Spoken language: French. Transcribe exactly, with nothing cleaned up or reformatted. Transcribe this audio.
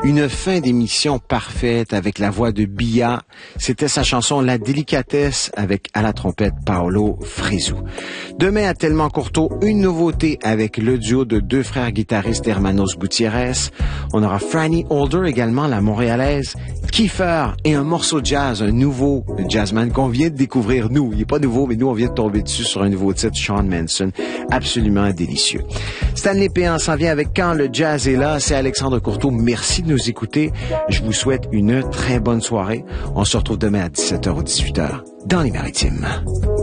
Une fin d'émission parfaite avec la voix de Bia. C'était sa chanson La Délicatesse avec à la trompette Paolo Fresu. Demain à Tellement Courteau, une nouveauté avec le duo de deux frères guitaristes Hermanos Gutiérrez. On aura Franny Holder également, la montréalaise, Kiefer et un morceau de jazz, un nouveau jazzman qu'on vient de découvrir nous. Il est pas nouveau, mais nous on vient de tomber dessus sur un nouveau titre, Sean Manson. Absolument délicieux. Stanley Péan s'en vient avec Quand le jazz est là. C'est Alexandre Courteau. Merci de nous écouter. Je vous souhaite une très bonne soirée. On se retrouve demain à dix-sept heures ou dix-huit heures dans les Maritimes.